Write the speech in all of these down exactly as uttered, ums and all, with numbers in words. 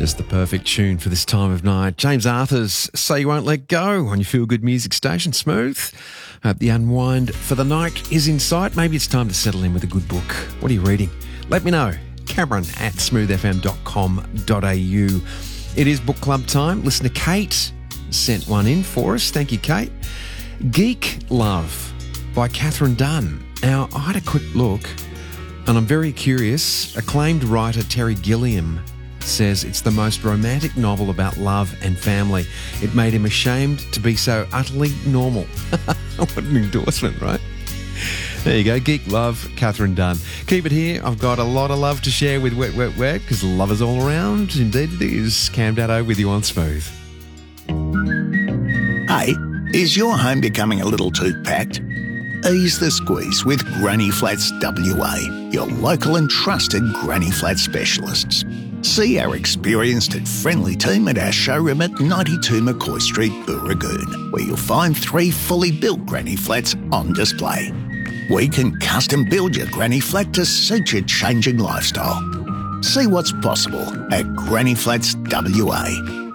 Just the perfect tune for this time of night. James Arthur's So You Won't Let Go on your feel-good music station, Smooth. Hope the unwind for the night is in sight. Maybe it's time to settle in with a good book. What are you reading? Let me know. Cameron at smooth f m dot com dot a u. It is book club time. Listener Kate sent one in for us. Thank you, Kate. Geek Love by Catherine Dunn. Now, I had a quick look and I'm very curious. Acclaimed writer Terry Gilliam says it's the most romantic novel about love and family. It made him ashamed to be so utterly normal. What an endorsement, right? There you go. Geek Love, Catherine Dunn. Keep it here. I've got a lot of love to share with Wet, Wet, Wet because love is all around. Indeed it is. Cam Daddo with you on Smooth. Hey, is your home becoming a little too packed? Ease the squeeze with Granny Flats W A, your local and trusted Granny Flat specialists. See our experienced and friendly team at our showroom at ninety-two McCoy Street, Booragoon, where you'll find three fully built Granny Flats on display. We can custom build your Granny Flat to suit your changing lifestyle. See what's possible at Granny Flats W A.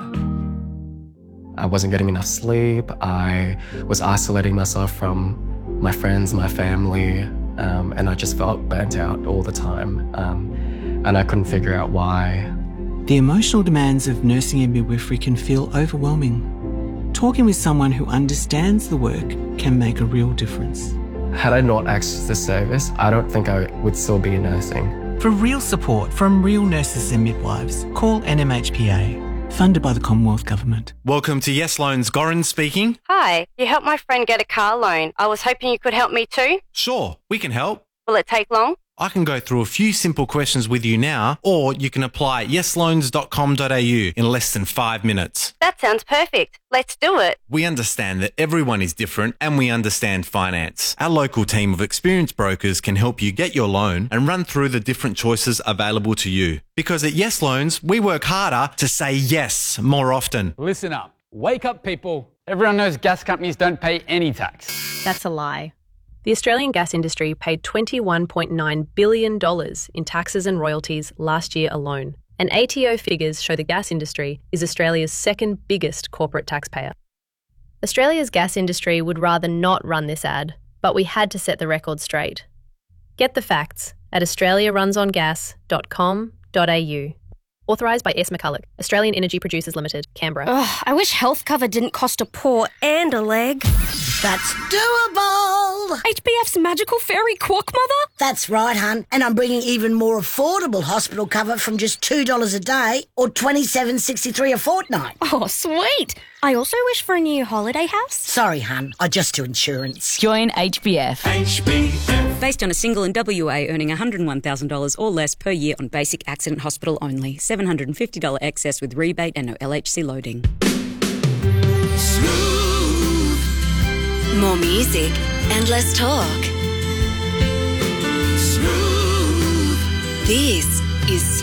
I wasn't getting enough sleep. I was isolating myself from my friends, my family, um, and I just felt burnt out all the time. Um, and I couldn't figure out why. The emotional demands of nursing and midwifery can feel overwhelming. Talking with someone who understands the work can make a real difference. Had I not accessed this service, I don't think I would still be nursing. For real support from real nurses and midwives, call N M H P A, funded by the Commonwealth Government. Welcome to Yes Loans, Goran speaking. Hi, you helped my friend get a car loan. I was hoping you could help me too. Sure, we can help. Will it take long? I can go through a few simple questions with you now, or you can apply at yes loans dot com dot a u in less than five minutes. That sounds perfect. Let's do it. We understand that everyone is different and we understand finance. Our local team of experienced brokers can help you get your loan and run through the different choices available to you. Because at Yes Loans, we work harder to say yes more often. Listen up. Wake up, people. Everyone knows gas companies don't pay any tax. That's a lie. The Australian gas industry paid twenty-one point nine billion dollars in taxes and royalties last year alone. And A T O figures show the gas industry is Australia's second biggest corporate taxpayer. Australia's gas industry would rather not run this ad, but we had to set the record straight. Get the facts at australia runs on gas dot com dot a u. Authorised by S. McCulloch, Australian Energy Producers Limited, Canberra. Ugh, I wish health cover didn't cost a paw and a leg. That's doable! H B F's magical fairy quack mother? That's right, hun. And I'm bringing even more affordable hospital cover from just two dollars a day or twenty-seven dollars and sixty-three cents a fortnight. Oh, sweet! I also wish for a new holiday house. Sorry, hun. I just do insurance. Join H B F. H B F. Based on a single in W A earning one hundred one thousand dollars or less per year on basic accident hospital only. seven hundred fifty dollars excess with rebate and no L H C loading. Smooth. More music and less talk. Smooth. This is